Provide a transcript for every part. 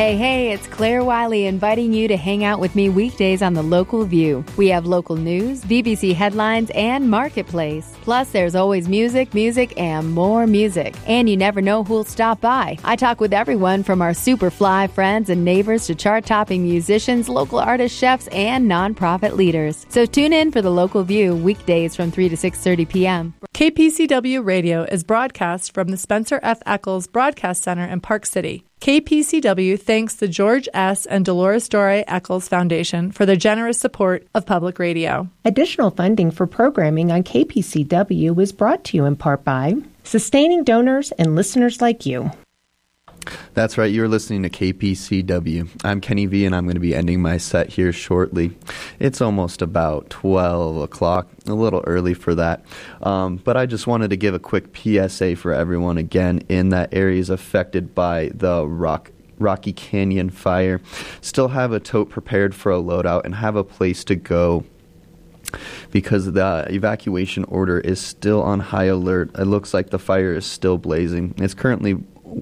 Hey, it's Claire Wiley inviting you to hang out with me weekdays on The Local View. We have local news, BBC headlines, and Marketplace. Plus, there's always music, and more music. And you never know who'll stop by. I talk with everyone from our super fly friends and neighbors to chart-topping musicians, local artists, chefs, and nonprofit leaders. So tune in for The Local View weekdays from 3 to 6:30 p.m. KPCW Radio is broadcast from the Spencer F. Eccles Broadcast Center in Park City. KPCW thanks the George S. and Dolores Dore Eccles Foundation for their generous support of public radio. Additional funding for programming on KPCW is brought to you in part by sustaining donors and listeners like you. That's right, you're listening to KPCW. I'm Kenny V, and I'm going to be ending my set here shortly. It's almost about 12 o'clock, a little early for that. But I just wanted to give a quick PSA for everyone again in that area is affected by the Rocky Canyon fire. Still have a tote prepared for a loadout and have a place to go, because the evacuation order is still on high alert. It looks like the fire is still blazing. It's currently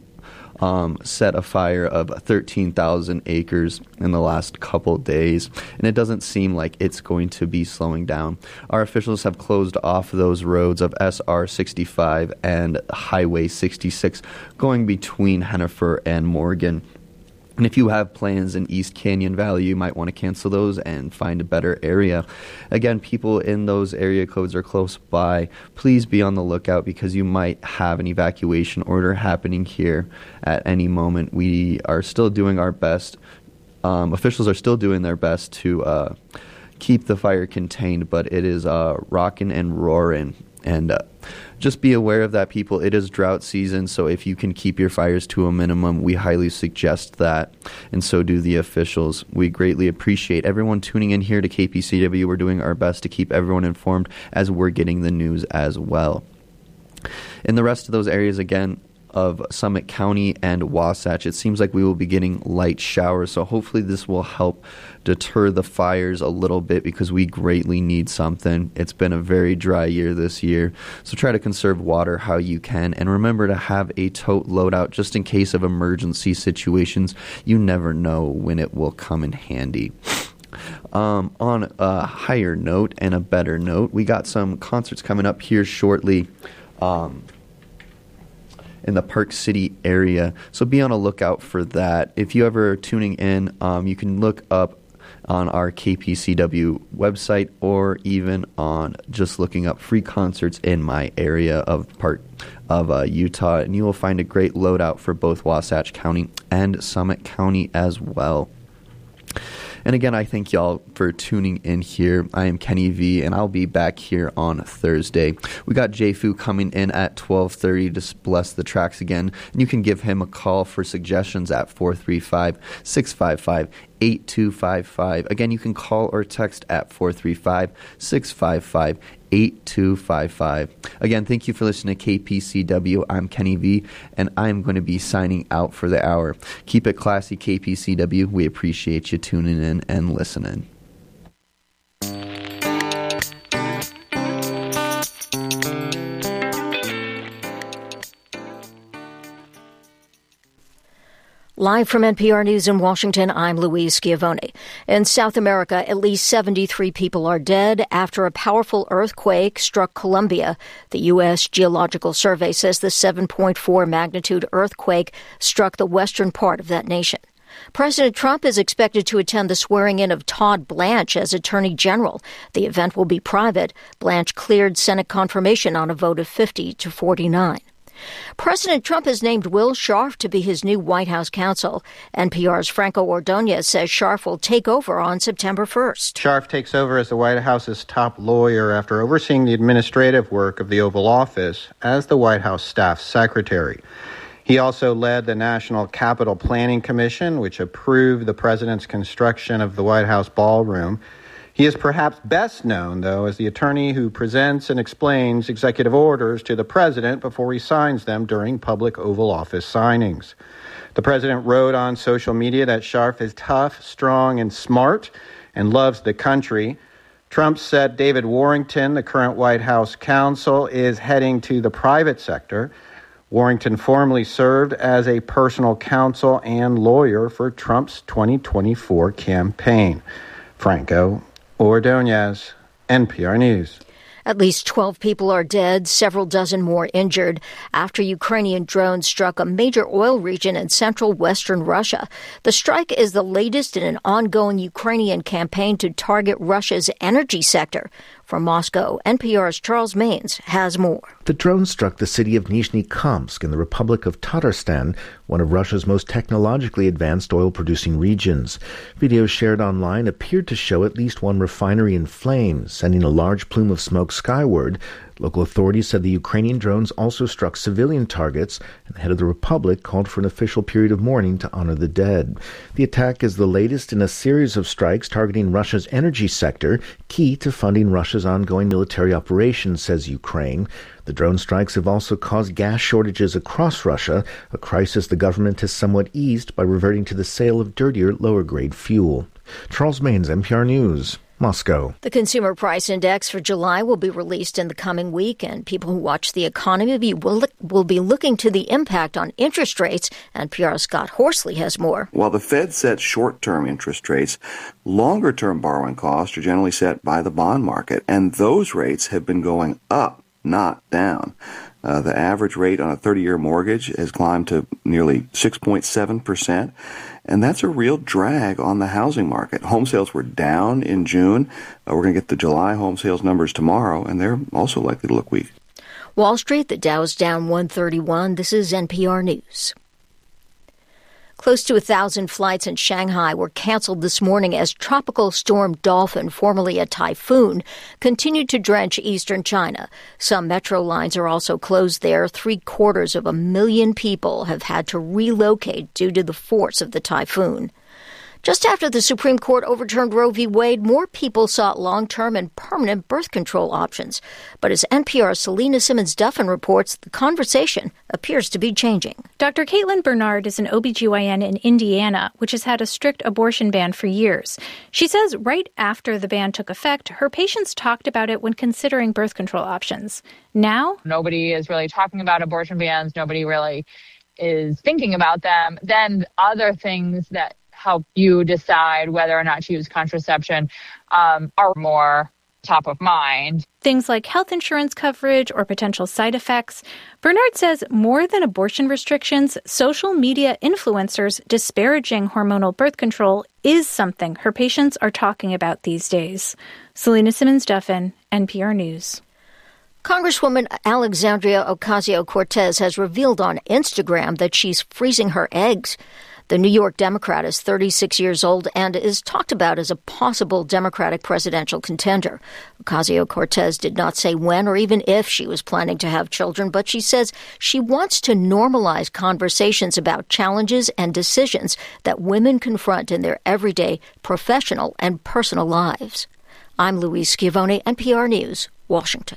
set a fire of 13,000 acres in the last couple days, and it doesn't seem like it's going to be slowing down. Our officials have closed off those roads of SR 65 and Highway 66 going between Hennifer and Morgan. And if you have plans in East Canyon Valley, you might want to cancel those and find a better area. Again, people in those area codes are close by. Please be on the lookout because you might have an evacuation order happening here at any moment. We are still doing our best. Officials are still doing their best to keep the fire contained, but it is rocking and roaring. And just be aware of that, people. It is drought season, so if you can keep your fires to a minimum, we highly suggest that, and so do the officials. We greatly appreciate everyone tuning in here to KPCW. We're doing our best to keep everyone informed as we're getting the news as well. In the rest of those areas, again, of Summit County and Wasatch, it seems like we will be getting light showers, so hopefully this will help deter the fires a little bit because we greatly need something. It's been a very dry year this year, so try to conserve water how you can, and remember to have a tote loadout just in case of emergency situations. You never know when it will come in handy. On a higher note and a better note, we got some concerts coming up here shortly in the Park City area, so be on a lookout for that. If you ever are tuning in, you can look up on our KPCW website or even on just looking up free concerts in my area of Utah, and you will find a great loadout for both Wasatch County and Summit County as well. And again, I thank y'all for tuning in here. I am Kenny V, and I'll be back here on Thursday. We got Jay Fu coming in at 12:30 to bless the tracks again. And you can give him a call for suggestions at 435-655-8255. Again, you can call or text at 435-655-8255. Again, thank you for listening to KPCW. I'm Kenny V, and I'm going to be signing out for the hour. Keep it classy, KPCW. We appreciate you tuning in and listening. Live from NPR News in Washington, I'm Louise Schiavone. In South America, at least 73 people are dead after a powerful earthquake struck Colombia. The U.S. Geological Survey says the 7.4 magnitude earthquake struck the western part of that nation. President Trump is expected to attend the swearing-in of Todd Blanche as Attorney General. The event will be private. Blanche cleared Senate confirmation on a vote of 50-49. President Trump has named Will Scharf to be his new White House counsel. NPR's Franco Ordonez says Scharf will take over on September 1st. Scharf takes over as the White House's top lawyer after overseeing the administrative work of the Oval Office as the White House staff secretary. He also led the National Capital Planning Commission, which approved the president's construction of the White House ballroom. He is perhaps best known, though, as the attorney who presents and explains executive orders to the president before he signs them during public Oval Office signings. The president wrote on social media that Scharf is tough, strong, and smart, and loves the country. Trump said David Warrington, the current White House counsel, is heading to the private sector. Warrington formerly served as a personal counsel and lawyer for Trump's 2024 campaign. Franco Ordonez, NPR News. At least 12 people are dead, several dozen more injured after Ukrainian drones struck a major oil region in central western Russia. The strike is the latest in an ongoing Ukrainian campaign to target Russia's energy sector. From Moscow, NPR's Charles Maines has more. The drone struck the city of Nizhny Kamsk in the Republic of Tatarstan, one of Russia's most technologically advanced oil-producing regions. Videos shared online appeared to show at least one refinery in flames, sending a large plume of smoke skyward. Local authorities said the Ukrainian drones also struck civilian targets, and the head of the republic called for an official period of mourning to honor the dead. The attack is the latest in a series of strikes targeting Russia's energy sector, key to funding Russia's ongoing military operations, says Ukraine. The drone strikes have also caused gas shortages across Russia, a crisis the government has somewhat eased by reverting to the sale of dirtier, lower-grade fuel. Charles Maines, NPR News. Moscow. The Consumer Price Index for July will be released in the coming week, and people who watch the economy will be looking to the impact on interest rates. NPR's Scott Horsley has more. While the Fed sets short-term interest rates, longer-term borrowing costs are generally set by the bond market, and those rates have been going up, not down. The average rate on a 30-year mortgage has climbed to nearly 6.7%, and that's a real drag on the housing market. Home sales were down in June. We're going to get the July home sales numbers tomorrow, and they're also likely to look weak. Wall Street, the Dow's down 131. This is NPR News. Close to 1,000 flights in Shanghai were canceled this morning as Tropical Storm Dolphin, formerly a typhoon, continued to drench eastern China. Some metro lines are also closed there. 750,000 people have had to relocate due to the force of the typhoon. Just after the Supreme Court overturned Roe v. Wade, more people sought long-term and permanent birth control options. But as NPR's Selena Simmons-Duffin reports, the conversation appears to be changing. Dr. Caitlin Bernard is an OBGYN in Indiana, which has had a strict abortion ban for years. She says right after the ban took effect, her patients talked about it when considering birth control options. Now, nobody is really talking about abortion bans. Nobody really is thinking about them. Then other things that help you decide whether or not to use contraception are more top of mind. Things like health insurance coverage or potential side effects. Bernard says more than abortion restrictions, social media influencers disparaging hormonal birth control is something her patients are talking about these days. Selena Simmons-Duffin, NPR News. Congresswoman Alexandria Ocasio-Cortez has revealed on Instagram that she's freezing her eggs. The New York Democrat is 36 years old and is talked about as a possible Democratic presidential contender. Ocasio-Cortez did not say when or even if she was planning to have children, but she says she wants to normalize conversations about challenges and decisions that women confront in their everyday professional and personal lives. I'm Louise Schiavone, NPR News, Washington.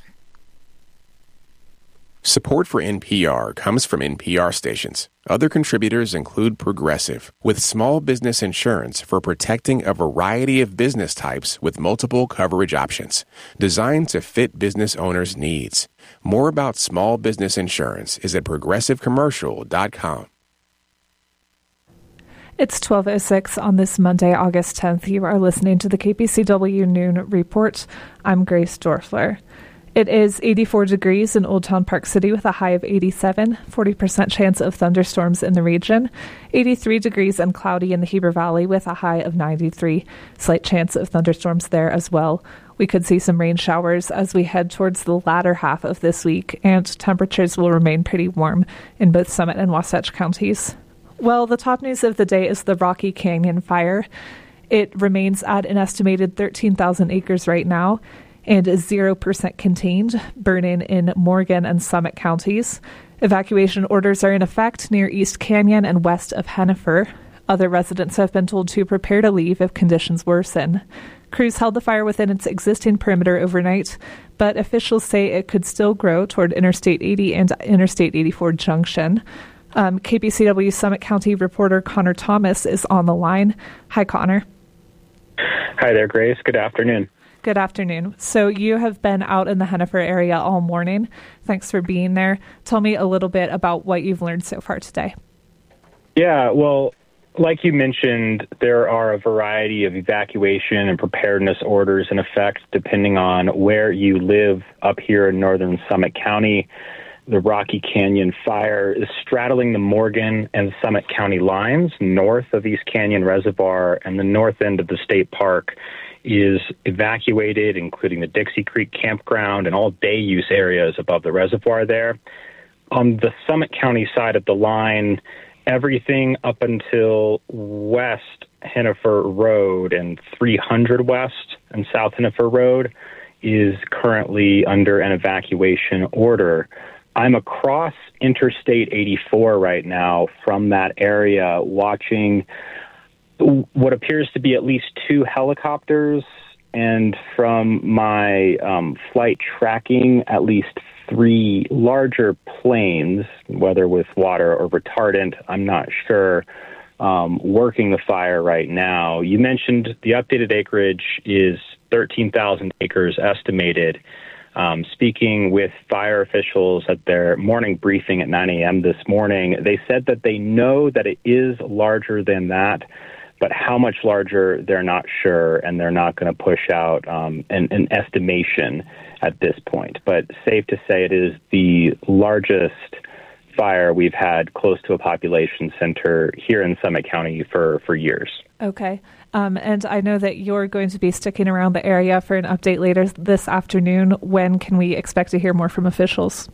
Support for NPR comes from NPR stations. Other contributors include Progressive, with small business insurance for protecting a variety of business types with multiple coverage options, designed to fit business owners' needs. More about small business insurance is at progressivecommercial.com. It's 12:06 on this Monday, August 10th. You are listening to the KPCW Noon Report. I'm Grace Dorfler. It is 84 degrees in Old Town Park City with a high of 87, 40% chance of thunderstorms in the region, 83 degrees and cloudy in the Heber Valley with a high of 93, slight chance of thunderstorms there as well. We could see some rain showers as we head towards the latter half of this week, and temperatures will remain pretty warm in both Summit and Wasatch counties. Well, the top news of the day is the Rocky Canyon fire. It remains at an estimated 13,000 acres right now, and is 0% contained, burning in Morgan and Summit counties. Evacuation orders are in effect near East Canyon and west of Hennifer. Other residents have been told to prepare to leave if conditions worsen. Crews held the fire within its existing perimeter overnight, but officials say it could still grow toward Interstate 80 and Interstate 84 junction. KPCW Summit County reporter Connor Thomas is on the line. Hi, Connor. Hi there, Grace. Good afternoon. Good afternoon. So you have been out in the Hennifer area all morning. Thanks for being there. Tell me a little bit about what you've learned so far today. Yeah, well, like you mentioned, there are a variety of evacuation and preparedness orders in effect depending on where you live up here in northern Summit County. The Rocky Canyon fire is straddling the Morgan and Summit County lines north of East Canyon Reservoir, and the north end of the state park is evacuated, including the Dixie Creek campground and all day use areas above the reservoir there. On the Summit County side of the line, everything up until West Hennifer Road and 300 West and South Hennifer Road is currently under an evacuation order. I'm across Interstate 84 right now from that area, watching what appears to be at least 2 helicopters, and from my flight tracking, at least 3 larger planes, whether with water or retardant, I'm not sure, working the fire right now. You mentioned the updated acreage is 13,000 acres estimated. Speaking with fire officials at their morning briefing at 9 a.m. this morning, they said that they know that it is larger than that, but how much larger, they're not sure, and they're not going to push out an estimation at this point. But safe to say it is the largest fire we've had close to a population center here in Summit County for years. Okay. And I know that you're going to be sticking around the area for an update later this afternoon. When can we expect to hear more from officials?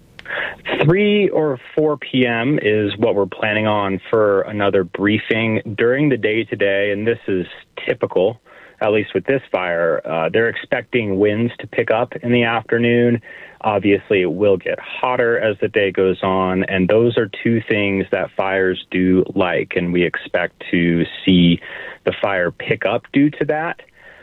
3 or 4 p.m. is what we're planning on for another briefing during the day today, and this is typical, at least with this fire. They're expecting winds to pick up in the afternoon. Obviously, it will get hotter as the day goes on, and those are 2 things that fires do like, and we expect to see the fire pick up due to that.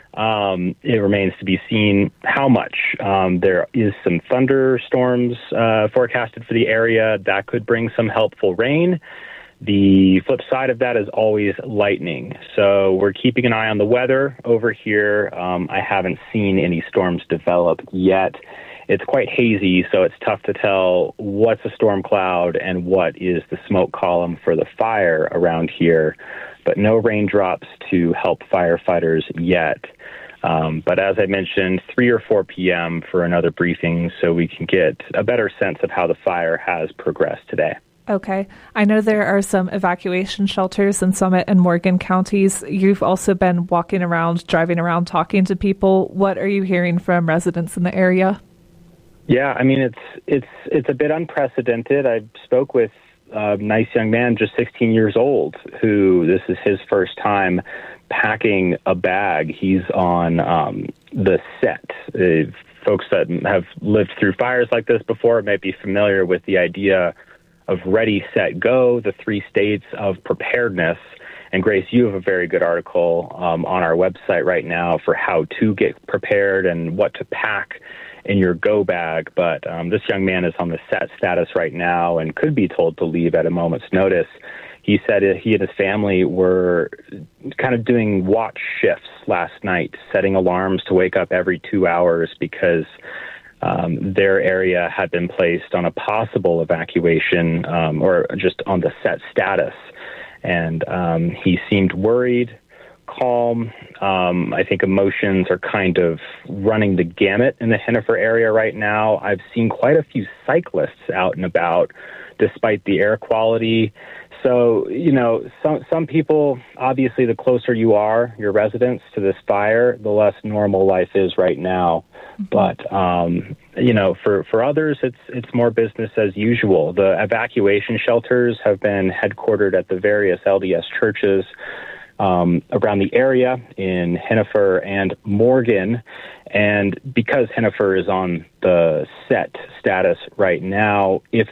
It remains to be seen how much. There is some thunderstorms forecasted for the area. That could bring some helpful rain. The flip side of that is always lightning. So we're keeping an eye on the weather over here. I haven't seen any storms develop yet. It's quite hazy, so it's tough to tell what's a storm cloud and what is the smoke column for the fire around here. But no raindrops to help firefighters yet. But as I mentioned, 3 or 4 p.m. for another briefing so we can get a better sense of how the fire has progressed today. Okay. I know there are some evacuation shelters in Summit and Morgan counties. You've also been walking around, driving around, talking to people. What are you hearing from residents in the area? Yeah, I mean, it's a bit unprecedented. I spoke with a nice young man, just 16 years old, who this is his first time packing a bag. He's on the set. Folks that have lived through fires like this before may be familiar with the idea of ready, set, go, the 3 states of preparedness. And Grace, you have a very good article on our website right now for how to get prepared and what to pack in your go bag. But this young man is on the set status right now and could be told to leave at a moment's notice. He said he and his family were kind of doing watch shifts last night, setting alarms to wake up every 2 hours because their area had been placed on a possible evacuation or just on the set status. And he seemed worried, calm. I think emotions are kind of running the gamut in the Hennifer area right now. I've seen quite a few cyclists out and about despite the air quality. So, you know, some people, obviously, the closer you are, your residents, to this fire, the less normal life is right now. But, you know, for others, it's more business as usual. The evacuation shelters have been headquartered at the various LDS churches around the area in Hennifer and Morgan. And because Hennifer is on the set status right now, if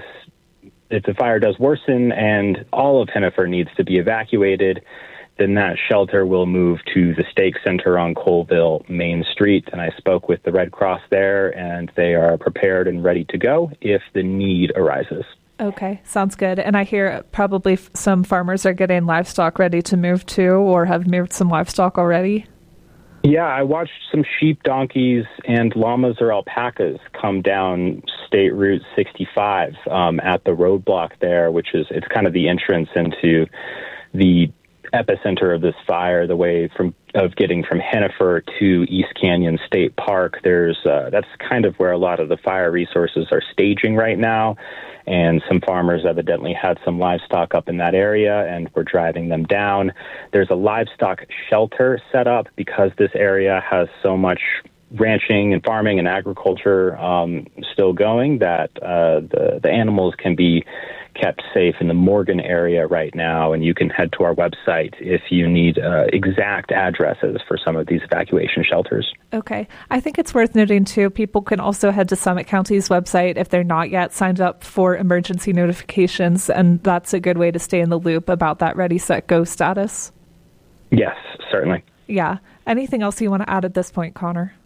the fire does worsen and all of Hennifer needs to be evacuated, then that shelter will move to the Stake Center on Colville Main Street. And I spoke with the Red Cross there, and they are prepared and ready to go if the need arises. Okay, sounds good. And I hear probably some farmers are getting livestock ready to move too, or have moved some livestock already. Yeah, I watched some sheep, donkeys, and llamas or alpacas come down State Route 65 at the roadblock there, it's kind of the entrance into the epicenter of this fire, the way of getting from Hennifer to East Canyon State Park. That's kind of where a lot of the fire resources are staging right now. And some farmers evidently had some livestock up in that area and were driving them down. There's a livestock shelter set up because this area has so much ranching and farming and agriculture still going that the animals can be kept safe in the Morgan area right now, and you can head to our website if you need exact addresses for some of these evacuation shelters. Okay. I think it's worth noting, too, people can also head to Summit County's website if they're not yet signed up for emergency notifications, and that's a good way to stay in the loop about that Ready, Set, Go status. Yes, certainly. Yeah. Anything else you want to add at this point, Connor?